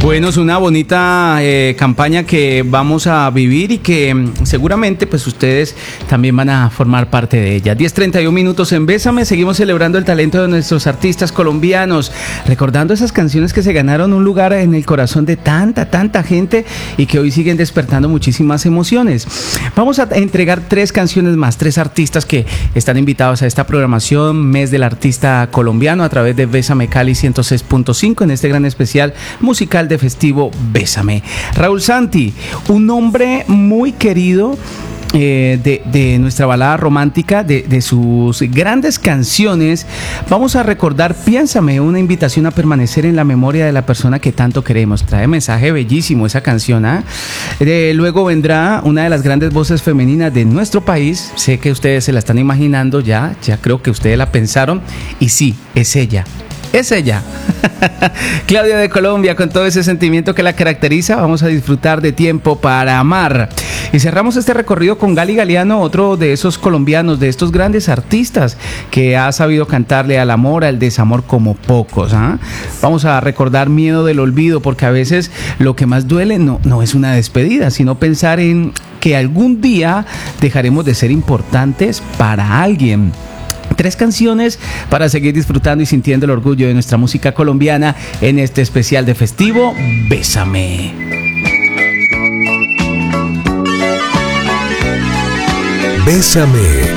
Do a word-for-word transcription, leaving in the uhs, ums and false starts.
Bueno, es una bonita eh, campaña que vamos a vivir y que mm, seguramente pues ustedes también van a formar parte de ella. diez treinta y uno minutos en Bésame, seguimos celebrando el talento de nuestros artistas colombianos, recordando esas canciones que se ganaron un lugar en el corazón de tanta, tanta gente y que hoy siguen despertando muchísimas emociones. Vamos a entregar tres canciones más, tres artistas que están invitados a esta programación Mes del Artista Colombiano a través de Bésame Cali ciento seis punto cinco en este gran especial musical de festivo Bésame. Raúl Santi, un hombre muy querido eh, de, de nuestra balada romántica, de, de sus grandes canciones. Vamos a recordar Piénsame, una invitación a permanecer en la memoria de la persona que tanto queremos. Trae mensaje bellísimo esa canción, ¿eh? Eh, luego vendrá una de las grandes voces femeninas de nuestro país. Sé que ustedes se la están imaginando ya, ya creo que ustedes la pensaron, y sí, es ella. Es ella, Claudia de Colombia, con todo ese sentimiento que la caracteriza. Vamos a disfrutar de Tiempo para Amar. Y cerramos este recorrido con Gali Galeano, otro de esos colombianos, de estos grandes artistas que ha sabido cantarle al amor, al desamor como pocos, ¿eh? Vamos a recordar Miedo del Olvido, porque a veces lo que más duele no, no es una despedida, sino pensar en que algún día dejaremos de ser importantes para alguien. Tres canciones para seguir disfrutando y sintiendo el orgullo de nuestra música colombiana en este especial de festivo Bésame. Bésame